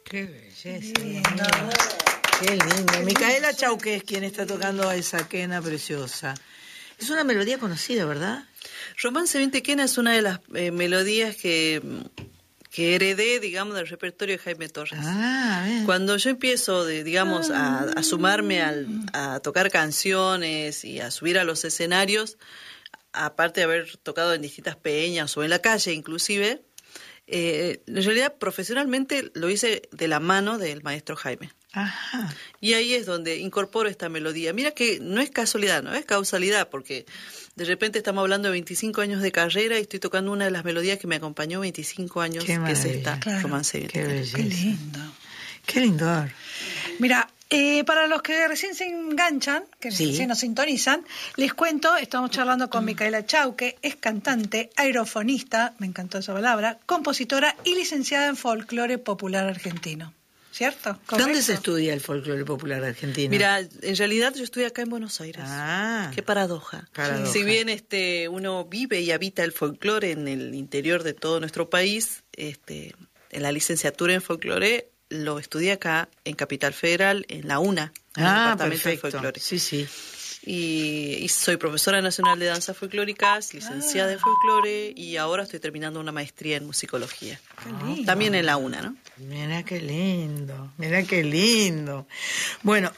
Qué belleza. Qué lindo. Micaela Chauque es quien está tocando esa quena preciosa. Es una melodía conocida, ¿verdad? Romance 20 Quena es una de las melodías que heredé, digamos, del repertorio de Jaime Torres. Cuando yo empiezo, a sumarme a tocar canciones y a subir a los escenarios, aparte de haber tocado en distintas peñas o en la calle inclusive, en realidad profesionalmente lo hice de la mano del maestro Jaime. Ajá. Y ahí es donde incorporo esta melodía. Mira que no es casualidad, no es causalidad, porque de repente estamos hablando de 25 años de carrera y estoy tocando una de las melodías que me acompañó 25 años, que es esta, Romance 20 Quena. Qué lindo. Qué lindo. Mira, para los que recién se enganchan, que recién nos sintonizan, les cuento, estamos charlando con Micaela Chauque, es cantante, aerofonista, me encantó esa palabra, compositora y licenciada en folclore popular argentino. ¿Cierto? ¿Correcto? ¿Dónde se estudia el folclore popular argentino? Mira, en realidad yo estoy acá en Buenos Aires. Qué paradoja. Si bien uno vive y habita el folclore en el interior de todo nuestro país, en la licenciatura en folclore lo estudié acá en Capital Federal, en la UNA, en el departamento de folclore. Sí. Y soy profesora nacional de danzas folclóricas, licenciada en folclore, y ahora estoy terminando una maestría en musicología. También en la UNA, ¿no? Mira qué lindo, mira qué lindo. Bueno,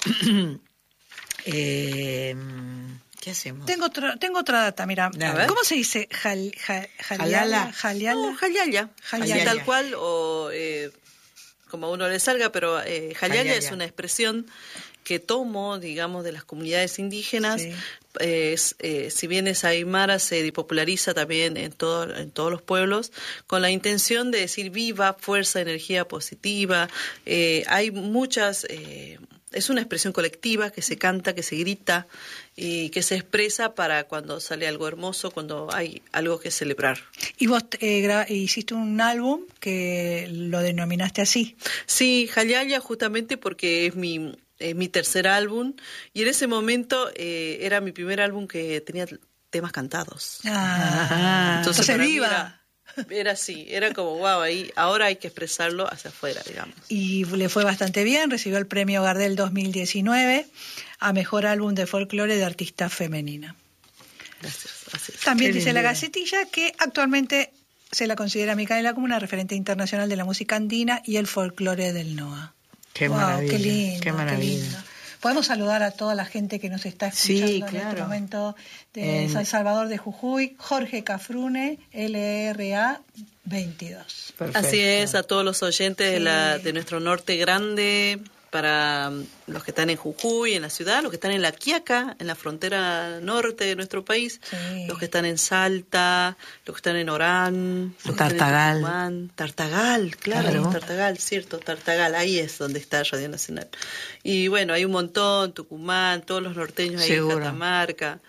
¿qué hacemos? Tengo otra data, mira. ¿Cómo se dice? Jaliala. Jaliala. Tal cual, o como a uno le salga, pero Jaliala es una expresión que tomo, digamos, de las comunidades indígenas. Si bien es aymara, se populariza también en todos los pueblos, con la intención de decir viva, fuerza, energía positiva. Hay muchas... es una expresión colectiva que se canta, que se grita y que se expresa para cuando sale algo hermoso, cuando hay algo que celebrar. ¿Y vos hiciste un álbum que lo denominaste así? Sí, Jaliala, justamente porque es mi tercer álbum, y en ese momento era mi primer álbum que tenía temas cantados. Entonces viva. Era así, era como wow, ahora hay que expresarlo hacia afuera, digamos. Y le fue bastante bien, recibió el premio Gardel 2019 a Mejor Álbum de Folclore de Artista Femenina. Gracias. También dice la Gacetilla que actualmente se la considera Micaela como una referente internacional de la música andina y el folclore del NOA. Qué maravilla. Qué lindo, qué maravilla. Qué lindo. Podemos saludar a toda la gente que nos está escuchando en este momento de San Salvador de Jujuy, Jorge Cafrune, LRA 22. Perfecto. Así es, a todos los oyentes de nuestro norte grande, para los que están en Jujuy, en la ciudad, los que están en La Quiaca, en la frontera norte de nuestro país, los que están en Salta, los que están en Orán, los Tartagal. Que están en Tucumán. Tartagal, claro, Tartagal, cierto, Tartagal, ahí es donde está Radio Nacional. Y bueno, hay un montón, Tucumán, todos los norteños ahí en Catamarca,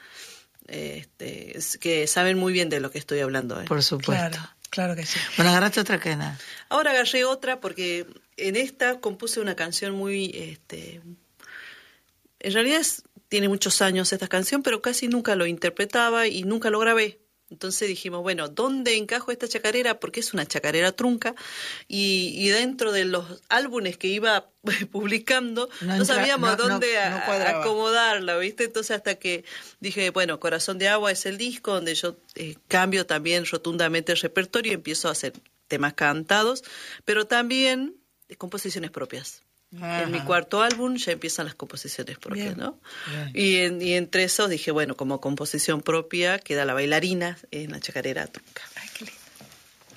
que saben muy bien de lo que estoy hablando. Por supuesto. Claro que sí. Bueno, agarraste otra quena. Ahora agarré otra porque en esta compuse una canción muy... en realidad tiene muchos años esta canción, pero casi nunca lo interpretaba y nunca lo grabé. Entonces dijimos, bueno, ¿dónde encajo esta chacarera? Porque es una chacarera trunca y dentro de los álbumes que iba publicando no sabíamos dónde acomodarla, ¿viste? Entonces hasta que dije, bueno, Corazón de Agua es el disco donde yo cambio también rotundamente el repertorio y empiezo a hacer temas cantados, pero también composiciones propias. En mi cuarto álbum ya empiezan las composiciones propias, ¿no? Y entre esos dije, bueno, como composición propia queda La Bailarina en la chacarera trunca. Ay, qué lindo.